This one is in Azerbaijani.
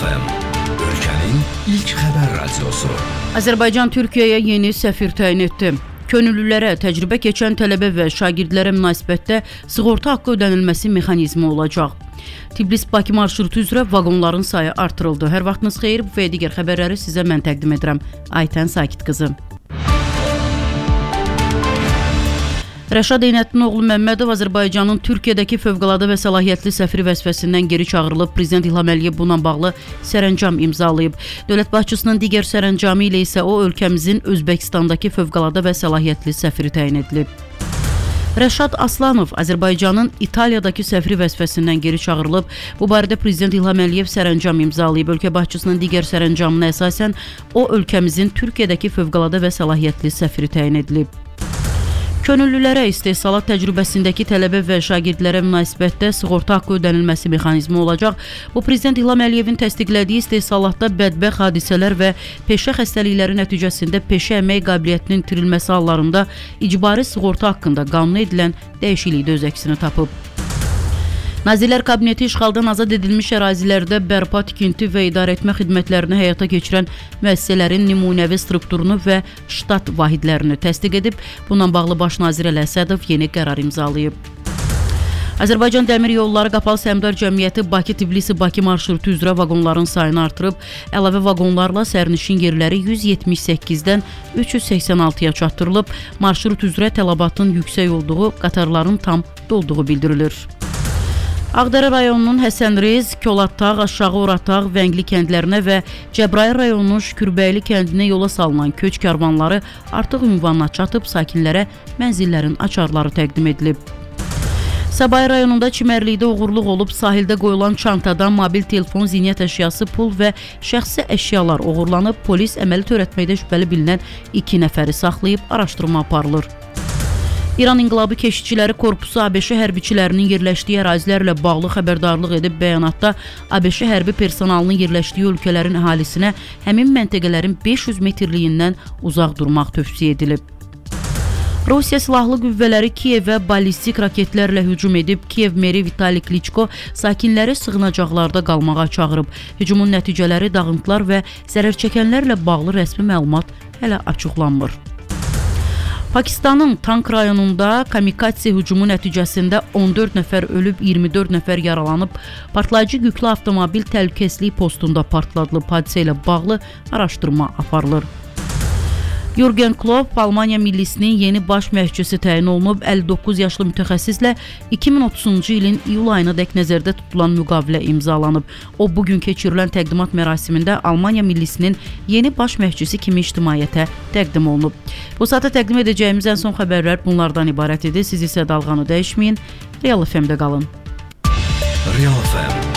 FM, ölkənin ilk xəbər radiosu. Azərbaycan Türkiyəyə yeni səfir təyin etdi. Könüllülərə, təcrübə keçən tələbə və şagirdlərə münasibətdə sığorta haqqı ödənilməsi mexanizmi olacaq. Tbilisi-Bakı marşrutu üzrə vaqonların sayı artırıldı. Hər vaxtınız xeyir, bu və digər xəbərləri sizə mən təqdim edirəm. Aytən Sakit qızı. Rəşad Eynəddin oğlu Məmmədov Azərbaycanın Türkiyədəki fövqəladə və səlahiyyətli səfiri vəzifəsindən geri çağırılıb. Prezident İlham Əliyev bununla bağlı sərəncam imzalayıb. Dövlət başçısının digər sərəncamı ilə isə o ölkəmizin Özbəkistandakı fövqəladə və səlahiyyətli səfiri təyin edilib. Rəşad Aslanov Azərbaycanın İtaliyadakı səfiri vəzifəsindən geri çağırılıb. Bu barədə Prezident İlham Əliyev sərəncam imzalayıb. Ölkə başçısının digər sərəncamına əsasən o ölkəmizin Türkiyədəki fövqəladə və səlahiyyətli səfiri təyin edilib. Könüllülərə istehsalat təcrübəsindəki tələbə və şagirdlərə münasibətdə sığorta haqqı ödənilməsi mexanizmi olacaq. Bu, Prezident İlham Əliyevin təsdiqlədiyi istehsalatda bədbəxt hadisələr və peşə xəstəlikləri nəticəsində peşə əmək qabiliyyətinin itirilməsi hallarında icbari sığorta haqqında qanuna edilən dəyişiklikdə öz əksini tapıb. Nazirlər Kabineti işğaldan azad edilmiş ərazilərdə bərpa, tikinti və idarəetmə xidmətlərini həyata keçirən müəssisələrin nümunəvi strukturunu və ştat vahidlərini təsdiq edib. Bununla bağlı Baş nazir Əli Əsədov yeni qərar imzalayıb. Azərbaycan Dəmir Yolları Qapalı Səhmdar Cəmiyyəti Bakı-Tbilisi-Bakı marşrutu üzrə vaqonların sayını artırıb. Əlavə vaqonlarla sərnişin yerləri 178-dən 386-ya çatdırılıb. Marşrut üzrə tələbatın yüksək olduğu, qatarların tam dolduğu bildirilir. Ağdərə rayonunun Həsənrez, Kolatağ, Aşağı Oratağ, Vəngli kəndlərinə və Cəbrayıl rayonunun Şükürbəyli kəndinə yola salınan köç karvanları artıq ünvanına çatıb, sakinlərə mənzillərin açarları təqdim edilib. Sabay rayonunda çimərlikdə uğurluq olub, sahildə qoyulan çantadan mobil telefon, zinət əşyası, pul və şəxsi əşyalar uğurlanıb. Polis əməli törətməkdə şübhəli bilinən 2 nəfəri saxlayıb, araşdırma aparılır. İran İnqilabı Keşikçiləri Korpusu ABŞ hərbiçilərinin yerləşdiyi ərazilərlə bağlı xəbərdarlıq edib. Bəyanatda ABŞ hərbi personalının yerləşdiyi ölkələrin əhalisinə həmin məntəqələrin 500 metrliyindən uzaq durmaq tövsiyə edilib. Rusiya Silahlı Qüvvələri Kiyevə ballistik raketlərlə hücum edib. Kiyev meri Vitali Kliçko sakinləri sığınacaqlarda qalmağa çağırıb. Hücumun nəticələri, dağıntılar və zərərçəkənlərlə bağlı rəsmi məlumat hələ açıqlanmır. Pakistanın Tank rayonunda kamikatsi hücumu nəticəsində 14 nəfər ölüb, 24 nəfər yaralanıb. Partlayıcı yüklü avtomobil təhlükəsizlik postunda partladılıb. Hadisə ilə bağlı araşdırma aparılır. Jürgen Klopp Almaniya millisinin yeni baş məşqçisi təyin olunub. 59 yaşlı mütəxəssislə 2030-cu ilin iyul ayına dək nəzərdə tutulan müqavilə imzalanıb. O, bugün keçirilən təqdimat mərasimində Almaniya millisinin yeni baş məşqçisi kimi ictimaiyyətə təqdim olunub. Bu saata təqdim edəcəyimiz ən son xəbərlər bunlardan ibarət idi. Siz isə dalğanı dəyişməyin, Real FM-də qalın. Real FM